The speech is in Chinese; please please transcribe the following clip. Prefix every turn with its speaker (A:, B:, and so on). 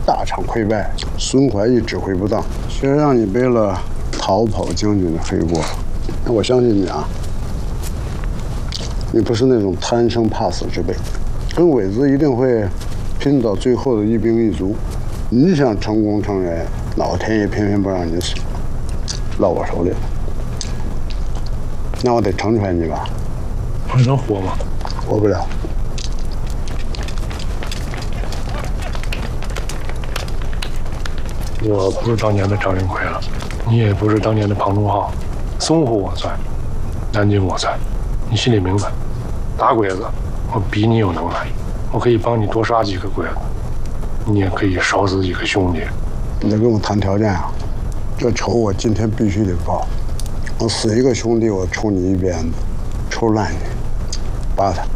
A: 大场溃败，孙怀义指挥不当，却让你背了逃跑将军的黑锅。那我相信你啊，你不是那种贪生怕死之辈，跟鬼子一定会拼到最后的一兵一卒。你想成功成仁，老天爷偏偏不让你死，落我手里了。那我得成全你吧。
B: 我能活吗？
A: 活不了。
B: 我不是当年的张云奎了，你也不是当年的庞忠浩，淞沪我在，南京我在，你心里明白。打鬼子，我比你有能耐，我可以帮你多杀几个鬼子，你也可以少死几个兄弟。
A: 你得跟我谈条件啊！这仇我今天必须得报。我死一个兄弟，我抽你一鞭子，抽烂你，扒他。